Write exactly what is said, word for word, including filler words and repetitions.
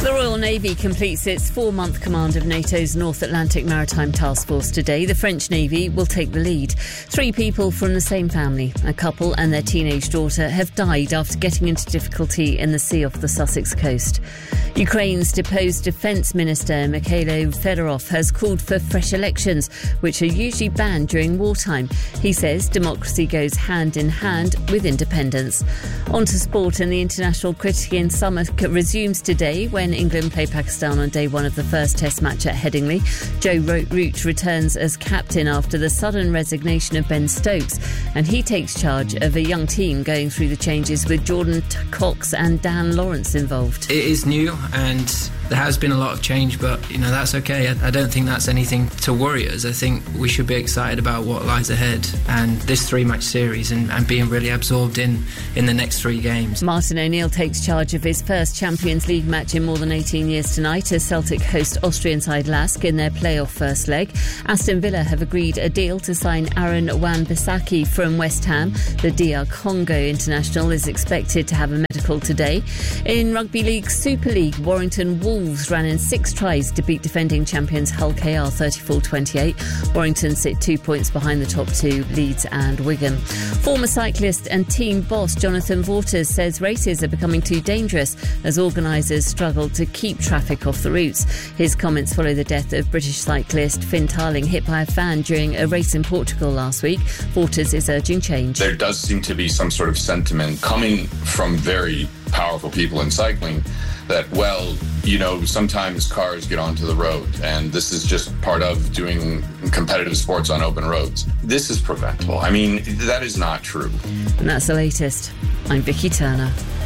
The Royal Navy completes its four-month command of NATO's North Atlantic Maritime Task Force today. The French Navy will take the lead. Three people from the same family, a couple and their teenage daughter, have died after getting into difficulty in the sea off the Sussex coast. Ukraine's deposed Defence Minister Mikhailo Fedorov has called for fresh elections, which are usually banned during wartime. He says democracy goes hand in hand with independence. On to sport, and the International Cricket Summer resumes today when England play Pakistan on day one of the first Test match at Headingley. Joe Root returns as captain after the sudden resignation of Ben Stokes, and he takes charge of a young team going through the changes with Jordan Cox and Dan Lawrence involved. It is new and there has been a lot of change, but you know that's okay. I, I don't think that's anything to worry us. I think we should be excited about what lies ahead and this three-match series and, and being really absorbed in, in the next three games. Martin O'Neill takes charge of his first Champions League match in more than eighteen years tonight as Celtic host Austrian side Lask in their playoff first leg. Aston Villa have agreed a deal to sign Aaron Wan-Bissaka from West Ham. The D R Congo international is expected to have a medical today. In Rugby League Super League, Warrington Wolves ran in six tries to beat defending champions Hull K R thirty-four twenty-eight. Warrington sit two points behind the top two, Leeds and Wigan. Former cyclist and team boss Jonathan Vaughters says races are becoming too dangerous as organisers struggle to keep traffic off the routes. His comments follow the death of British cyclist Finn Tarling, hit by a fan during a race in Portugal last week. Vaughters is urging change. There does seem to be some sort of sentiment coming from very powerful people in cycling that, well, you know, sometimes cars get onto the road and this is just part of doing competitive sports on open roads. This is preventable. I mean, that is not true. And that's the latest. I'm Vicky Turner.